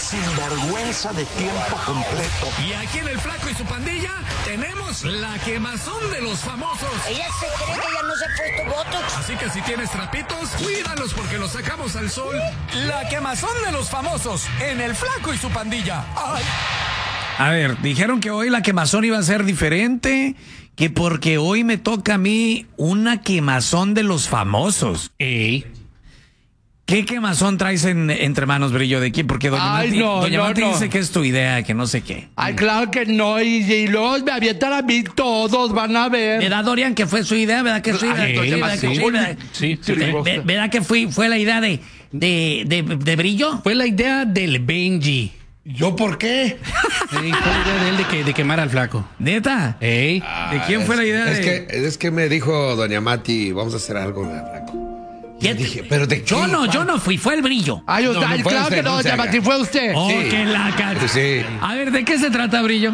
sinvergüenza de tiempo completo. Y aquí en El Flaco y su pandilla tenemos la quemazón de los famosos. Ella se cree que ya no se ha puesto botox. Así que si tienes trapitos, cuídalos porque los sacamos al sol. La quemazón de los famosos en El Flaco y su pandilla. ¡Ay! A ver, dijeron que hoy la quemazón iba a ser diferente, que porque hoy me toca a mí una quemazón de los famosos. Ey. ¿Qué quemazón traes entre manos, Brillo? ¿De quién? Porque doña Mati dice que es tu idea, que no sé qué. Ay, claro que no, y luego me avientan a mí todos, van a ver. ¿Verdad, Dorian, que fue su idea? ¿Verdad que es su idea? Sí. ¿Verdad que fue la idea de Brillo? Fue la idea del Benji. ¿Yo por qué? Fue la idea de él de quemar al Flaco. ¿Neta? Ey. ¿De quién fue la idea? Es que me dijo doña Mati, vamos a hacer algo, Flaco. ¿Qué? Dije, ¿pero de qué? Yo no fui, fue el Brillo. Ay, No, claro puede que ser, no, no se doña haga. Mati, fue usted. Oh, Sí. qué laca. Sí. A ver, ¿de qué se trata, Brillo?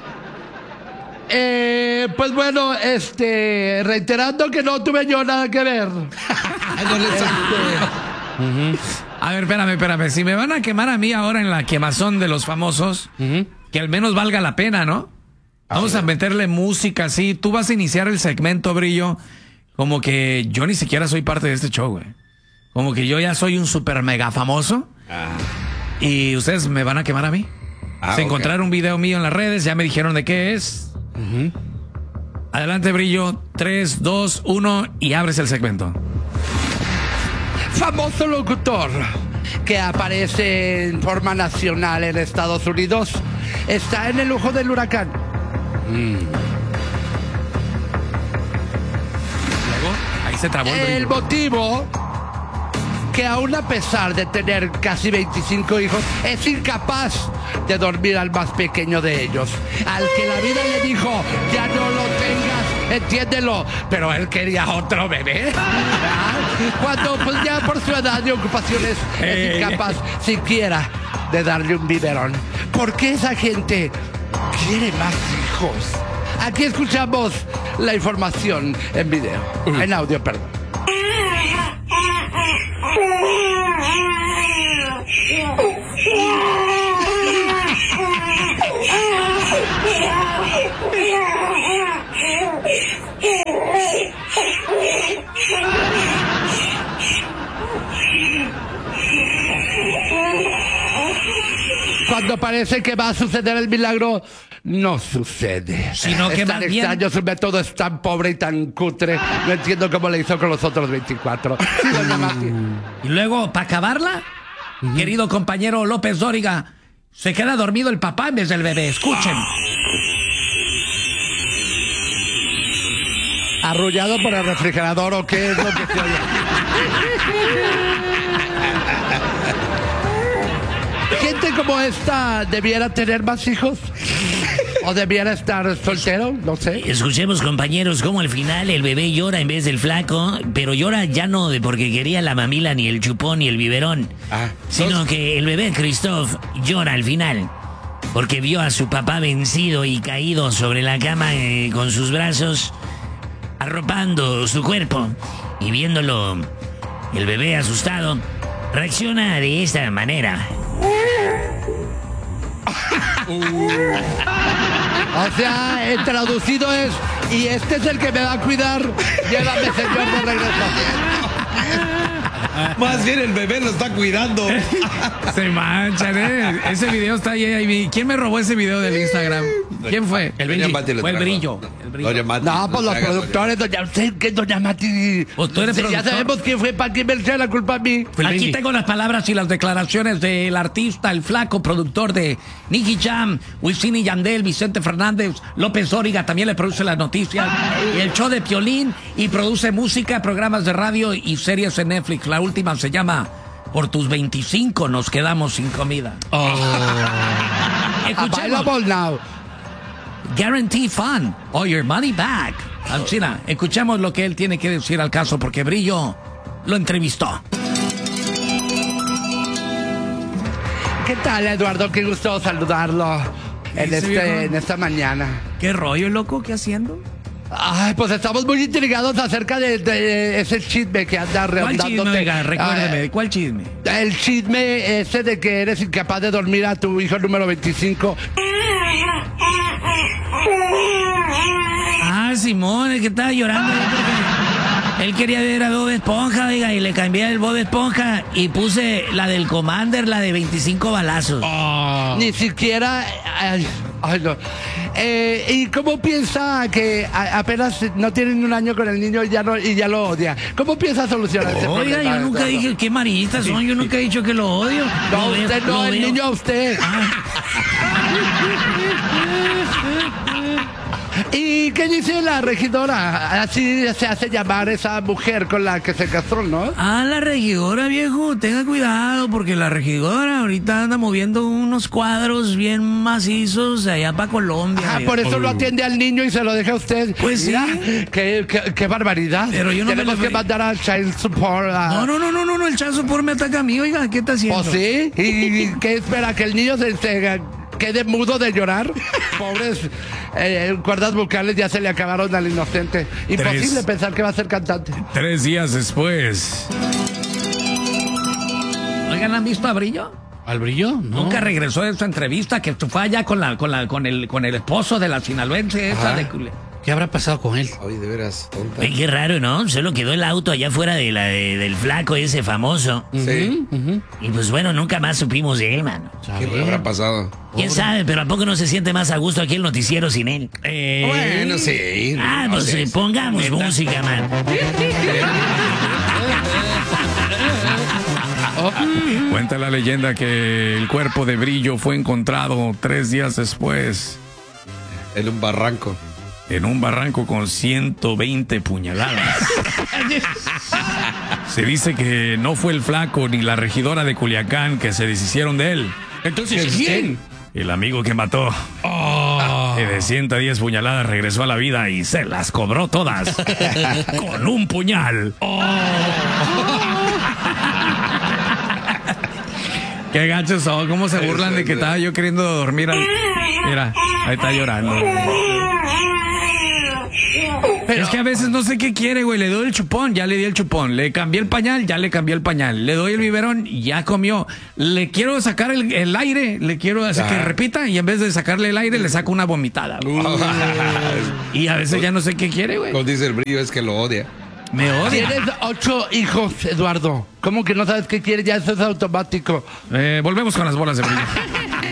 Pues bueno, reiterando que no tuve yo nada que ver. No le sabe. A ver, espérame. Si me van a quemar a mí ahora en la quemazón de los famosos, que al menos valga la pena, ¿no? Vamos a meterle música así. Tú vas a iniciar el segmento, Brillo, como que yo ni siquiera soy parte de este show, güey. Como que yo ya soy un super mega famoso. Y ustedes me van a quemar a mí. Se encontraron un video mío en las redes, ya me dijeron de qué es. Adelante, Brillo. 3, 2, 1 y abres el segmento. Famoso locutor que aparece en forma nacional en Estados Unidos está en el ojo del huracán. Luego, ahí se trabó el Brillo. El motivo que aún a pesar de tener casi 25 hijos, es incapaz de dormir al más pequeño de ellos. Al que la vida le dijo, ya no lo tengas, entiéndelo. Pero él quería otro bebé. Cuando pues ya por su edad y ocupaciones es incapaz siquiera de darle un biberón. ¿Por qué esa gente quiere más hijos? Aquí escuchamos la información en video, en audio, perdón. Cuando parece que va a suceder el milagro, no sucede. Sino que es más tan bien... extraño, su método es tan pobre y tan cutre. No entiendo cómo le hizo con los otros 24. Sí, doña Mati. Y luego, para acabarla, querido compañero López Dóriga, se queda dormido el papá en vez del bebé. Escuchen. ¿Arrullado por el refrigerador o qué es lo que se oye? Gente como esta debiera tener más hijos. ¿O debiera estar soltero? No sé. Escuchemos, compañeros, cómo al final el bebé llora en vez del Flaco, pero llora ya no de porque quería la mamila, ni el chupón, ni el biberón, sino que el bebé Christoph llora al final porque vio a su papá vencido y caído sobre la cama con sus brazos arropando su cuerpo, y viéndolo, el bebé asustado reacciona de esta manera. O sea, el traducido es, y este es el que me va a cuidar, llévame, señor, de regreso. Más bien el bebé lo está cuidando. Se manchan, ¿eh? Ese video está ahí. ¿Quién me robó ese video del Instagram? ¿Quién fue? El Benji. Fue el Brillo. Doña Mati. No, pues los productores, doña Mati. Pues tú eres Ya productor. sabemos quién fue, para que me eche la culpa a mí. Aquí tengo las palabras y las declaraciones del artista, el Flaco, productor de Nicky Jam, Wisin y Yandel, Vicente Fernández, López Dóriga, también le produce las noticias, y el show de Piolín, y produce música, programas de radio y series en Netflix. La última se llama Por tus 25 nos quedamos sin comida. Escuchemos. Available now. Guarantee Fund or your money back. China, escuchemos lo que él tiene que decir al caso, porque Brillo lo entrevistó. ¿Qué tal, Eduardo? Qué gusto saludarlo en esta mañana. ¿Qué rollo, loco? ¿Qué haciendo? Ay, pues estamos muy intrigados acerca de ese chisme que anda ¿Cuál rondándote. chisme, oiga? Recuérdeme, ¿cuál chisme? El chisme ese de que eres incapaz de dormir a tu hijo número 25. Ah, Simón, el que estaba llorando ahí porque él quería ver a Bob Esponja, oiga, y le cambié el Bob Esponja y puse la del Commander, la de 25 balazos. Ni siquiera... Ay, no. ¿Y cómo piensa que apenas no tienen un año con el niño y ya lo odia? ¿Cómo piensa solucionar ese Oiga, problema? yo nunca dije qué maristas son, yo nunca he dicho que lo odio. No, Lo veo, usted no, lo el veo. niño a usted. ¿Y qué dice la regidora? Así se hace llamar esa mujer con la que se casó, ¿no? Ah, la regidora, viejo, tenga cuidado porque la regidora ahorita anda moviendo unos cuadros bien macizos allá para Colombia. Ah, viejo. por eso lo atiende al niño y se lo deja a usted. Pues sí. Mira, qué barbaridad. Pero yo no me Tenemos lo- que mandar al child support. No, el chazo por me ataca a mí, oiga, ¿qué está haciendo? ¿O sí? ¿Y qué espera? ¿Que el niño se quede mudo de llorar? Pobres cuerdas vocales ya se le acabaron al inocente. Imposible pensar que va a ser cantante. 3 días después. Oigan, ¿han visto a Brillo? ¿Al Brillo? No. Nunca regresó de su entrevista que fue allá con el esposo de la sinaloense esa de... ¿Qué habrá pasado con él? Oye, de veras, tonta. Ay, qué raro, ¿no? Solo quedó el auto allá afuera de del flaco ese famoso. Sí. Y pues bueno, nunca más supimos de él, mano. ¿Qué le habrá pasado? ¿Quién sabe? Pero ¿a poco no se siente más a gusto aquí el noticiero sin él? Bueno, sí. Ah, No pues sé. pongamos música, man. Cuenta la leyenda que el cuerpo de Brillo fue encontrado 3 días después En un barranco. en un barranco con 120 puñaladas. Se dice que no fue el flaco ni la regidora de Culiacán que se deshicieron de él. Entonces, ¿quién? El amigo que mató. Que de 110 puñaladas regresó a la vida y se las cobró todas. Con un puñal. Qué gachos son, cómo se burlan de que estaba yo queriendo dormir. Mira, ahí está llorando. Es que a veces no sé qué quiere, güey. Le doy el chupón, ya le di el chupón. Le cambié el pañal, ya le cambié el pañal. Le doy el biberón, ya comió. Le quiero sacar el aire, le quiero hacer que repita y en vez de sacarle el aire le saco una vomitada. Y a veces ya no sé qué quiere, güey. Como dice el Brillo, es que lo odia. Me odia. Tienes 8 hijos, Eduardo. ¿Cómo que no sabes qué quieres? Ya eso es automático. Volvemos con las bolas de brillo.